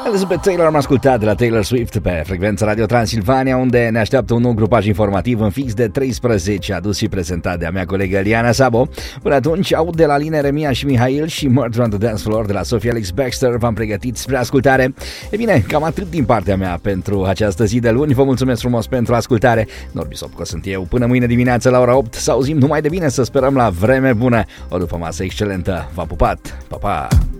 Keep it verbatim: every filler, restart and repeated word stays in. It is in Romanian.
Pe Taylor am ascultat de la Taylor Swift pe frecvența Radio Transilvania, unde ne așteaptă un nou grupaj informativ în fix de treisprezece, adus și prezentat de a mea colegă Liana Sabo. Până atunci, aud de la Line Remia și Mihail și Murder on the Dance Floor de la Sophie Alex Baxter v-am pregătit spre ascultare. E bine, cam atât din partea mea pentru această zi de luni. Vă mulțumesc frumos pentru ascultare. Norbi Sopco sunt eu. Până mâine dimineață la ora opt să auzim numai de bine, să sperăm la vreme bună. O după masă excelentă. V-am pupat. Pa, pa!